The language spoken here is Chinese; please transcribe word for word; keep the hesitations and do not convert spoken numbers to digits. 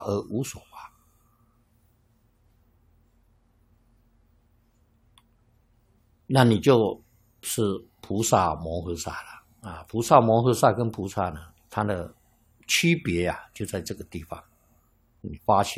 而无所法。那你就是菩萨摩诃萨了啊！菩萨摩诃萨跟菩萨呢，它的区别啊，就在这个地方。你发现